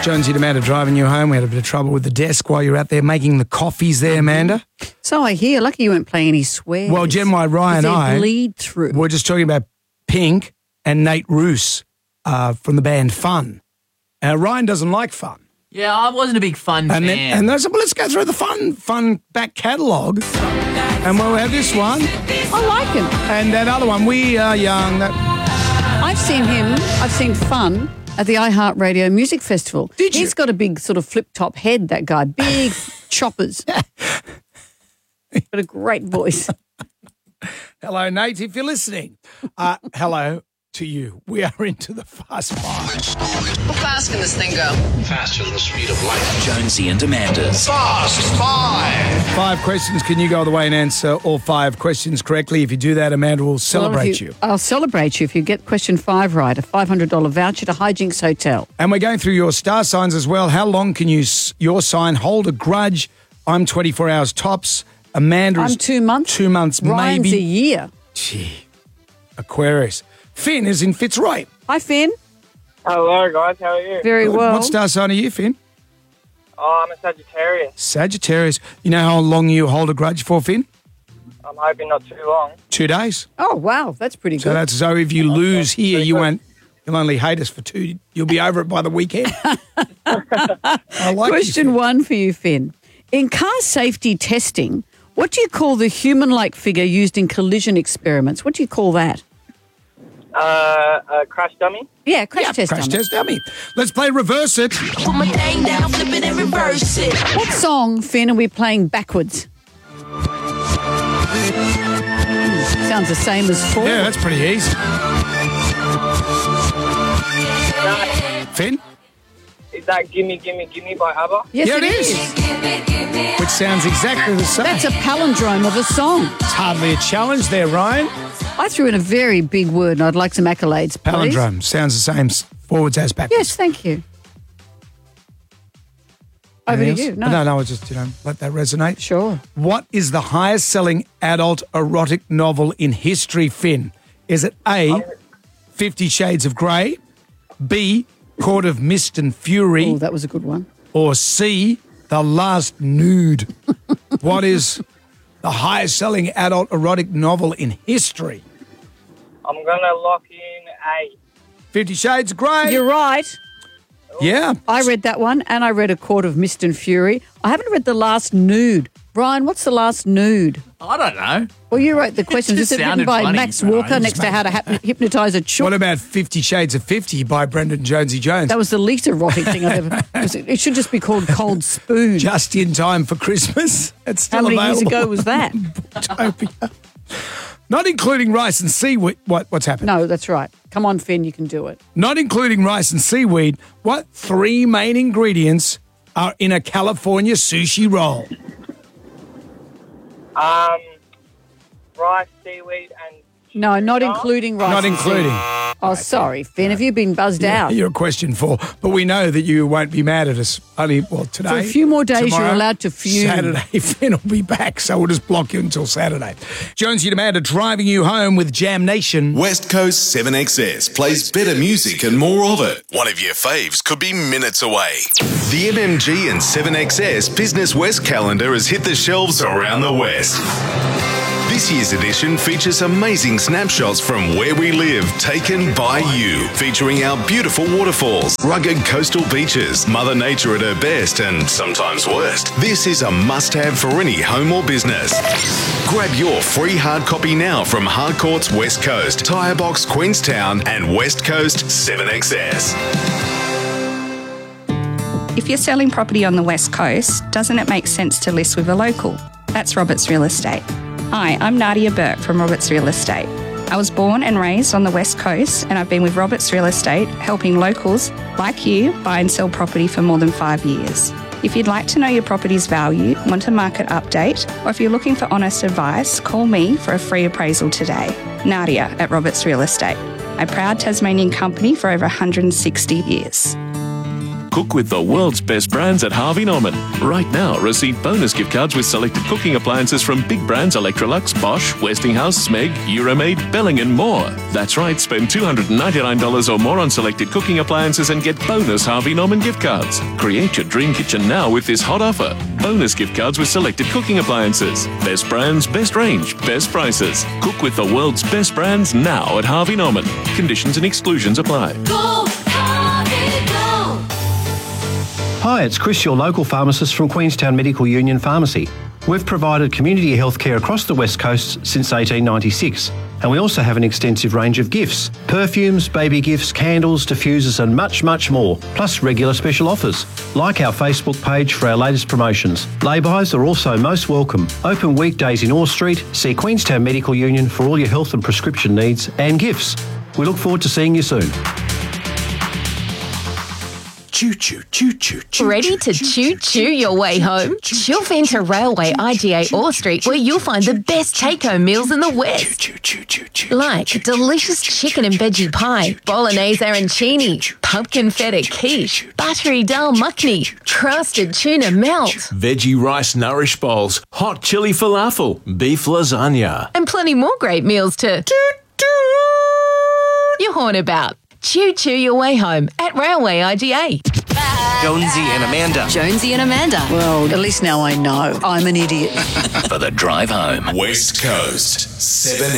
Jonesy and Amanda driving you home. We had a bit of trouble with the desk while you were out there making the coffees there, Amanda. So I hear. Lucky you weren't playing any swears. Well, Jen White, Ryan and I bleed through. We're just talking about Pink and Nate Roos from the band Fun. Ryan doesn't like Fun. Yeah, I wasn't a big Fun fan. And they said, well, let's go through the Fun back catalogue. And we'll have this one. I like him. And that other one, We Are Young. I've seen Fun at the iHeartRadio Music Festival. Did you? He's got a big sort of flip-top head, that guy. Big choppers. Got a great voice. Hello, Nate, if you're listening. Hello to you. We are into the Fast Five. How fast can this thing go? Faster than the speed of light. Jonesy and Amanda's Fast Five. 5 questions. Can you go all the way and answer all 5 questions correctly? If you do that, Amanda will celebrate you. I'll celebrate you if you get question 5 right. A $500 voucher to Hijinks Hotel. And we're going through your star signs as well. How long can your sign hold a grudge? I'm 24 hours tops. Amanda is 2 months. 2 months, Ryan's maybe. a year. Gee. Aquarius. Finn is in Fitzroy. Hi, Finn. Hello, guys. How are you? Very well. What star sign are you, Finn? Oh, I'm a Sagittarius. Sagittarius. You know how long you hold a grudge for, Finn? I'm hoping not too long. 2 days. Oh, wow. That's pretty good. So if you lose here, you'll only hate us for 2. You'll be over it by the weekend. I like Question you, 1 for you, Finn. In car safety testing, what do you call the human-like figure used in collision experiments? What do you call that? A crash dummy. Yeah, crash test Crash dummy. test dummy. Let's play Reverse It. Put my thing down, flip it and reverse it. What song, Finn, are we playing backwards? Sounds the same as forward. Yeah, that's pretty easy. Finn? Is that Gimme, Gimme, Gimme by ABBA? Yes, Yeah, it is. Which sounds exactly the same. That's a palindrome of a song. It's hardly a challenge there, Ryan. I threw in a very big word and I'd like some accolades, please. Palindrome. Sounds the same forwards as backwards. Yes, thank you. Over to Anything you. else? No. No, I just, let that resonate. Sure. What is the highest selling adult erotic novel in history, Finn? Is it A, 50 Shades of Grey, B, Court of Mist and Fury, Oh, that was a good one. or C, The Last Nude? What is the highest selling adult erotic novel in history? I'm going to lock in A. 50 Shades of Grey. You're right. Yeah. I read that one and I read A Court of Mist and Fury. I haven't read The Last Nude. Brian, what's The Last Nude? I don't know. Well, you wrote the questions. just Is it written sounded by funny, Max Brian. Walker next to How to Hypnotise a Chook? What about 50 Shades of 50 by Brendan Jonesy Jones? That was the least erotic thing I've ever... It should just be called Cold Spoon. Just in time for Christmas. It's still How many available. years ago was that? Booktopia. Not including rice and seaweed. What's happened? No, that's right. Come on, Finn, you can do it. Not including rice and seaweed, what 3 main ingredients are in a California sushi roll? Rice, seaweed, and... No, not including rice. Not and including. seaweed. Oh, sorry, Finn. Have you been buzzed out? You're a question 4, but we know that you won't be mad at us only, today. For a few more days, tomorrow, you're allowed to fume. Saturday, Finn will be back, so we'll just block you until Saturday. Jonesy and Amanda driving you home with Jam Nation. West Coast 7XS plays better music and more of it. One of your faves could be minutes away. The MMG and 7XS Business West calendar has hit the shelves around the West. This year's edition features amazing snapshots from where we live, taken by you, featuring our beautiful waterfalls, rugged coastal beaches, Mother Nature at her best and sometimes worst. This is a must-have for any home or business. Grab your free hard copy now from Hardcourts West Coast, Tirebox Queenstown and West Coast 7XS. If you're selling property on the West Coast, doesn't it make sense to list with a local? That's Roberts Real Estate. Hi, I'm Nadia Burke from Roberts Real Estate. I was born and raised on the West Coast and I've been with Roberts Real Estate helping locals like you buy and sell property for more than 5 years. If you'd like to know your property's value, want a market update, or if you're looking for honest advice, call me for a free appraisal today. Nadia at Roberts Real Estate, a proud Tasmanian company for over 160 years. Cook with the world's best brands at Harvey Norman. Right now, receive bonus gift cards with selected cooking appliances from big brands Electrolux, Bosch, Westinghouse, Smeg, Euromaid, Belling and more. That's right, spend $299 or more on selected cooking appliances and get bonus Harvey Norman gift cards. Create your dream kitchen now with this hot offer. Bonus gift cards with selected cooking appliances. Best brands, best range, best prices. Cook with the world's best brands now at Harvey Norman. Conditions and exclusions apply. Go, Harvey, go! Hi, it's Chris, your local pharmacist from Queenstown Medical Union Pharmacy. We've provided community health care across the West Coast since 1896, and we also have an extensive range of gifts: perfumes, baby gifts, candles, diffusers and much, much more, plus regular special offers. Like our Facebook page for our latest promotions. Lay-bys are also most welcome. Open weekdays in Orr Street. See Queenstown Medical Union for all your health and prescription needs and gifts. We look forward to seeing you soon. Ready to choo-choo your way home? Shelf into Railway IGA Orr Street, where you'll find the best take-home meals in the West. Like delicious chicken and veggie pie, bolognese arancini, pumpkin feta quiche, buttery dal makhni, crusted tuna melt, veggie rice nourish bowls, hot chili falafel, beef lasagna. and plenty more great meals to you horn about. Choo-choo your way home at Railway IGA. Jonesy and Amanda. Jonesy and Amanda. Well, at least now I know. I'm an idiot. For the drive home. West Coast 7